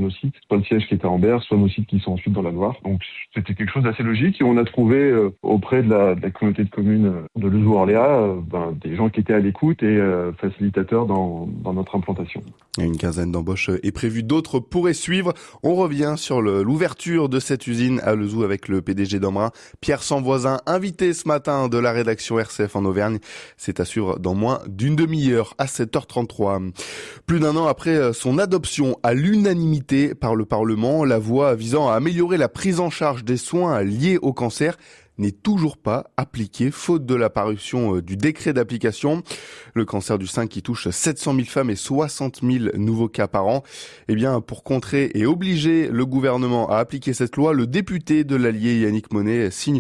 nos sites, soit le siège qui était à Ambert, soit nos sites qui sont ensuite dans la Loire. Donc c'était quelque chose d'assez logique et on a trouvé auprès de la communauté de communes de Lezoux-Orléans des gens qui étaient à l'écoute et facilitateurs dans notre implantation. Une quinzaine d'embauches est prévue, d'autres pourraient suivre. On revient sur l'ouverture de cette usine à Lezoux avec le PDG d'Embrun, Pierre Sanvoisin, invité ce matin de la rédaction RCF en Auvergne. C'est à suivre dans moins d'une demi-heure à 7h33. Plus d'un an après son adoption à l'unanimité par le Parlement, la voie visant à améliorer la prise en charge des soins liés au cancer n'est toujours pas appliquée, faute de la parution du décret d'application. Le cancer du sein qui touche 700 000 femmes et 60 000 nouveaux cas par an. Eh bien, pour contrer et obliger le gouvernement à appliquer cette loi, le député de l'Allier, Yannick Monet, signe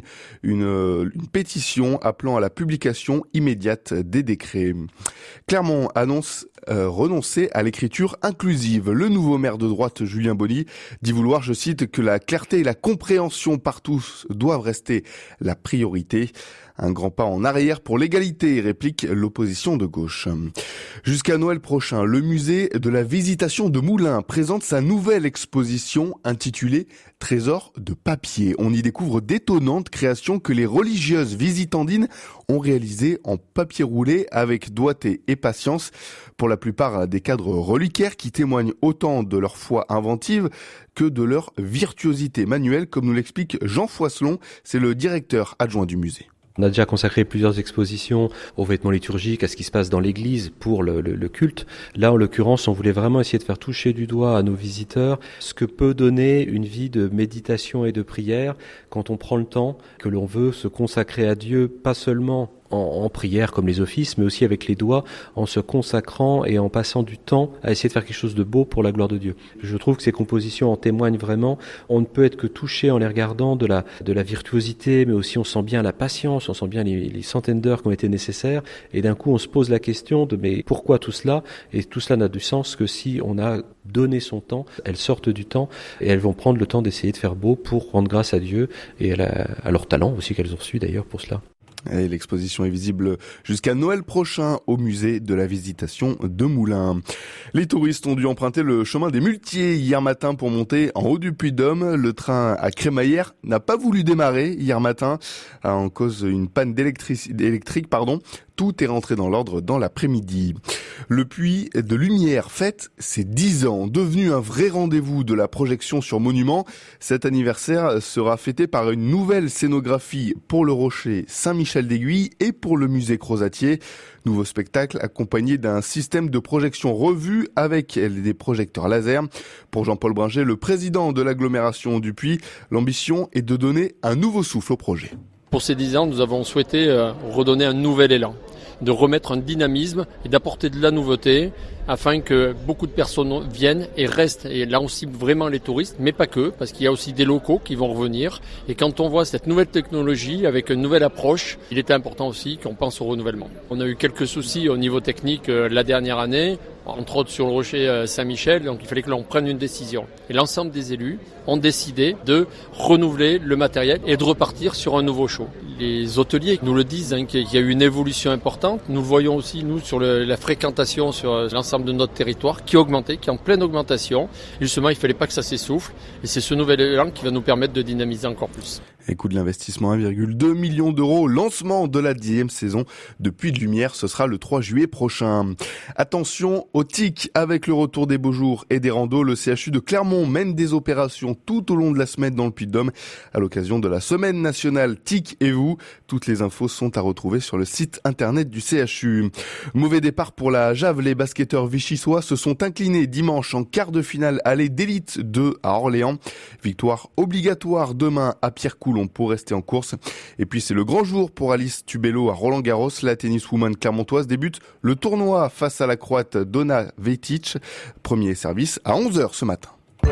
une pétition appelant à la publication immédiate des décrets. Clermont annonce renoncer à l'écriture inclusive. Le nouveau maire de droite, Julien Bonny, dit vouloir, je cite, que la clarté et la compréhension par tous doivent rester la priorité. Un grand pas en arrière pour l'égalité, réplique l'opposition de gauche. Jusqu'à Noël prochain, le musée de la Visitation de Moulins présente sa nouvelle exposition intitulée Trésors de papier. On y découvre d'étonnantes créations que les religieuses visitandines ont réalisées en papier roulé avec doigté et patience. Pour la plupart des cadres reliquaires qui témoignent autant de leur foi inventive que de leur virtuosité manuelle, comme nous l'explique Jean Foisselon, c'est le directeur adjoint du musée. On a déjà consacré plusieurs expositions aux vêtements liturgiques, à ce qui se passe dans l'église pour le culte. Là, en l'occurrence, on voulait vraiment essayer de faire toucher du doigt à nos visiteurs ce que peut donner une vie de méditation et de prière quand on prend le temps, que l'on veut se consacrer à Dieu, pas seulement en prière comme les offices, mais aussi avec les doigts, en se consacrant et en passant du temps à essayer de faire quelque chose de beau pour la gloire de Dieu. Je trouve que ces compositions en témoignent vraiment. On ne peut être que touché en les regardant de la virtuosité, mais aussi on sent bien la patience, on sent bien les centaines d'heures qui ont été nécessaires, et d'un coup on se pose la question de mais pourquoi tout cela? Et tout cela n'a du sens que si on a donné son temps, elles sortent du temps et elles vont prendre le temps d'essayer de faire beau pour rendre grâce à Dieu et à leur talent aussi qu'elles ont reçu d'ailleurs pour cela. Et l'exposition est visible jusqu'à Noël prochain au musée de la Visitation de Moulins. Les touristes ont dû emprunter le chemin des Muletiers hier matin pour monter en haut du Puy-de-Dôme. Le train à Crémaillère n'a pas voulu démarrer hier matin en cause d'une panne électrique. Tout est rentré dans l'ordre dans l'après-midi. Le Puy de Lumière fête ses 10 ans, devenu un vrai rendez-vous de la projection sur monument. Cet anniversaire sera fêté par une nouvelle scénographie pour le Rocher Saint-Michel d'Aiguille et pour le musée Crozatier. Nouveau spectacle accompagné d'un système de projection revu avec des projecteurs laser. Pour Jean-Paul Bringer, le président de l'agglomération du Puy, l'ambition est de donner un nouveau souffle au projet. Pour ces 10 ans, nous avons souhaité redonner un nouvel élan, de remettre un dynamisme et d'apporter de la nouveauté afin que beaucoup de personnes viennent et restent. Et là, on cible vraiment les touristes, mais pas que, parce qu'il y a aussi des locaux qui vont revenir. Et quand on voit cette nouvelle technologie avec une nouvelle approche, il était important aussi qu'on pense au renouvellement. On a eu quelques soucis au niveau technique la dernière année, entre autres sur le Rocher Saint-Michel, donc il fallait que l'on prenne une décision. Et l'ensemble des élus ont décidé de renouveler le matériel et de repartir sur un nouveau show. Les hôteliers nous le disent, qu'il y a eu une évolution importante. Nous le voyons aussi, nous, sur la fréquentation sur l'ensemble de notre territoire, qui a augmenté, qui est en pleine augmentation. Et justement, il ne fallait pas que ça s'essouffle. Et c'est ce nouvel élan qui va nous permettre de dynamiser encore plus. Et coût de l'investissement 1,2 million d'euros. Lancement de la 10e saison de Puy de Lumière, ce sera le 3 juillet prochain. Attention aux tiques, avec le retour des beaux jours et des randos, le CHU de Clermont mène des opérations tout au long de la semaine dans le Puy-de-Dôme à l'occasion de la semaine nationale Tic et vous. Toutes les infos sont à retrouver sur le site internet du CHU. Mauvais départ pour la Jave, les basketteurs vichysois se sont inclinés dimanche en quart de finale allée d'élite 2 à Orléans. Victoire obligatoire demain à Pierre-Coulon pour rester en course. Et puis c'est le grand jour pour Alice Tubello à Roland-Garros. La tenniswoman clermontoise débute le tournoi face à la Croate Donna Vetic. Premier service à 11h ce matin.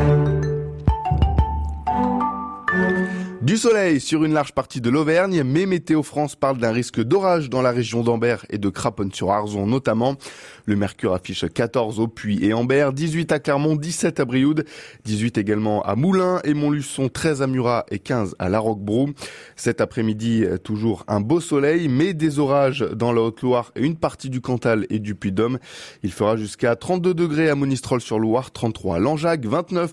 Du soleil sur une large partie de l'Auvergne, mais Météo France parle d'un risque d'orage dans la région d'Ambert et de Craponne-sur-Arzon notamment. Le mercure affiche 14 au Puy et Ambert, 18 à Clermont, 17 à Brioude, 18 également à Moulins et Montluçon, 13 à Murat et 15 à La Roquebrou. Cet après-midi, toujours un beau soleil, mais des orages dans la Haute-Loire et une partie du Cantal et du Puy-de-Dôme. Il fera jusqu'à 32 degrés à Monistrol-sur-Loire, 33 à Langeac, 29